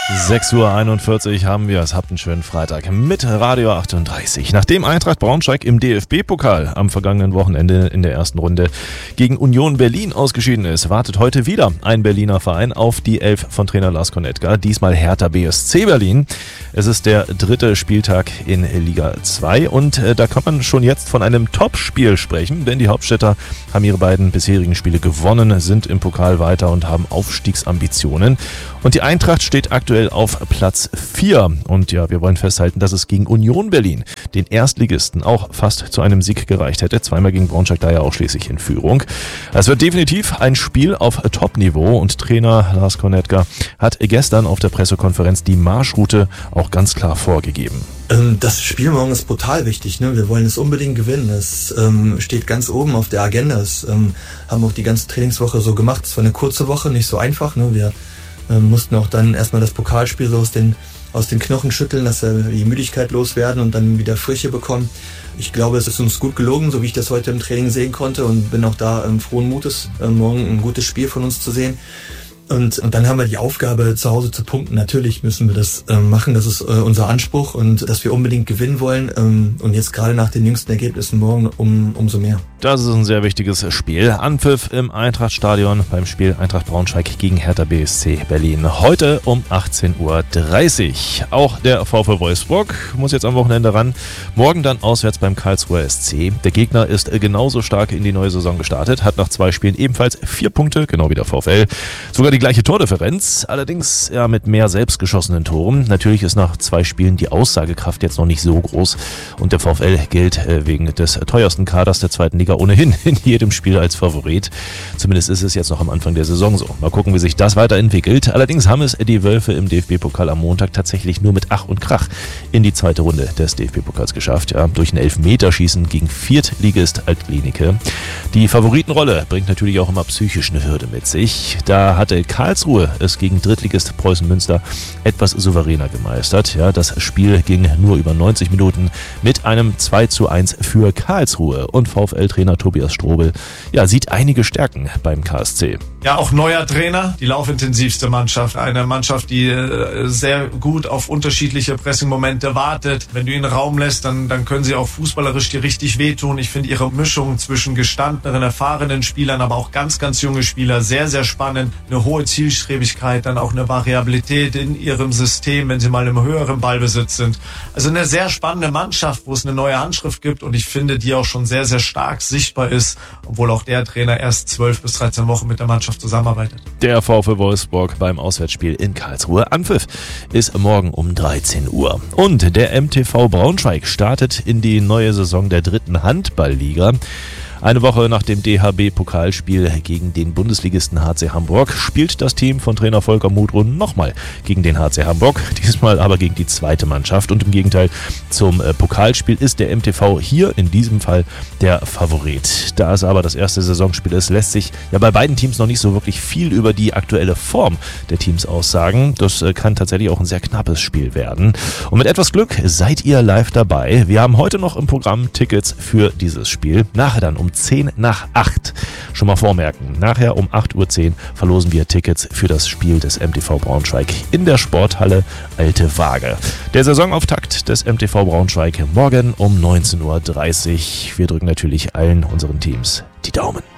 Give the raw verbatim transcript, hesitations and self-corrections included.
sechs Uhr einundvierzig haben wir es. Habt einen schönen Freitag mit Radio achtunddreißig. Nachdem Eintracht Braunschweig im D F B-Pokal am vergangenen Wochenende in der ersten Runde gegen Union Berlin ausgeschieden ist, wartet heute wieder ein Berliner Verein auf die Elf von Trainer Lars Konetka. Diesmal Hertha B S C Berlin. Es ist der dritte Spieltag in Liga zwei und äh, da kann man schon jetzt von einem Top-Spiel sprechen, denn die Hauptstädter haben ihre beiden bisherigen Spiele gewonnen, sind im Pokal weiter und haben Aufstiegsambitionen. Und die Eintracht steht aktuell auf Platz vier. Und ja, wir wollen festhalten, dass es gegen Union Berlin, den Erstligisten, auch fast zu einem Sieg gereicht hätte. Zweimal gegen Braunschweig, da ja auch schließlich in Führung. Es wird definitiv ein Spiel auf Top-Niveau und Trainer Lars Konetka hat gestern auf der Pressekonferenz die Marschroute auch ganz klar vorgegeben. Das Spiel morgen ist brutal wichtig, ne? Wir wollen es unbedingt gewinnen. Es ähm, steht ganz oben auf der Agenda. Es ähm, haben auch die ganze Trainingswoche so gemacht. Es war eine kurze Woche, nicht so einfach, ne? Wir ähm, mussten auch dann erstmal das Pokalspiel so aus den, aus den Knochen schütteln, dass wir die Müdigkeit loswerden und dann wieder Frische bekommen. Ich glaube, es ist uns gut gelungen, so wie ich das heute im Training sehen konnte, und bin auch da ähm, frohen Mutes, äh, morgen ein gutes Spiel von uns zu sehen. Und, und dann haben wir die Aufgabe, zu Hause zu punkten. Natürlich müssen wir das ähm, machen, das ist äh, unser Anspruch, und dass wir unbedingt gewinnen wollen. Ähm, und jetzt gerade nach den jüngsten Ergebnissen morgen um, umso mehr. Das ist ein sehr wichtiges Spiel. Anpfiff im Eintrachtstadion beim Spiel Eintracht Braunschweig gegen Hertha B S C Berlin. Heute um achtzehn Uhr dreißig. Auch der VfL Wolfsburg muss jetzt am Wochenende ran. Morgen dann auswärts beim Karlsruher S C. Der Gegner ist genauso stark in die neue Saison gestartet, hat nach zwei Spielen ebenfalls vier Punkte, genau wie der VfL. Sogar die die gleiche Tordifferenz, allerdings ja mit mehr selbstgeschossenen Toren. Natürlich ist nach zwei Spielen die Aussagekraft jetzt noch nicht so groß und der VfL gilt äh, wegen des teuersten Kaders der zweiten Liga ohnehin in jedem Spiel als Favorit. Zumindest ist es jetzt noch am Anfang der Saison so. Mal gucken, wie sich das weiterentwickelt. Allerdings haben es die Wölfe im D F B-Pokal am Montag tatsächlich nur mit Ach und Krach in die zweite Runde des D F B-Pokals geschafft. Ja, durch ein Elfmeterschießen gegen Viertligist Altklinike. Die Favoritenrolle bringt natürlich auch immer psychisch eine Hürde mit sich. Da hatte Karlsruhe es gegen Drittligist Preußen Münster etwas souveräner gemeistert. Ja, das Spiel ging nur über neunzig Minuten mit einem zwei zu eins für Karlsruhe. Und VfL-Trainer Tobias Strobel ja, sieht einige Stärken beim K S C. Ja, auch neuer Trainer, die laufintensivste Mannschaft. Eine Mannschaft, die äh, sehr gut auf unterschiedliche Pressing-Momente wartet. Wenn du ihnen Raum lässt, dann, dann können sie auch fußballerisch dir richtig wehtun. Ich finde ihre Mischung zwischen gestandenen, erfahrenen Spielern, aber auch ganz, ganz junge Spieler sehr, sehr spannend. Eine hohe Zielstrebigkeit, dann auch eine Variabilität in ihrem System, wenn sie mal im höheren Ballbesitz sind. Also eine sehr spannende Mannschaft, wo es eine neue Handschrift gibt und ich finde, die auch schon sehr, sehr stark sichtbar ist, obwohl auch der Trainer erst zwölf bis dreizehn Wochen mit der Mannschaft zusammenarbeitet. Der VfL Wolfsburg beim Auswärtsspiel in Karlsruhe. Anpfiff ist morgen um dreizehn Uhr. Und der M T V Braunschweig startet in die neue Saison der dritten Handballliga. Eine Woche nach dem D H B-Pokalspiel gegen den Bundesligisten H C Hamburg spielt das Team von Trainer Volker Mudrun nochmal gegen den H C Hamburg, diesmal aber gegen die zweite Mannschaft. Und im Gegenteil zum Pokalspiel ist der M T V hier in diesem Fall der Favorit. Da es aber das erste Saisonspiel ist, lässt sich ja bei beiden Teams noch nicht so wirklich viel über die aktuelle Form der Teams aussagen. Das kann tatsächlich auch ein sehr knappes Spiel werden. Und mit etwas Glück seid ihr live dabei. Wir haben heute noch im Programm Tickets für dieses Spiel. Nachher dann um zehn nach acht. Schon mal vormerken. Nachher um acht Uhr zehn verlosen wir Tickets für das Spiel des M T V Braunschweig in der Sporthalle Alte Waage. Der Saisonauftakt des M T V Braunschweig morgen um neunzehn Uhr dreißig. Wir drücken natürlich allen unseren Teams die Daumen.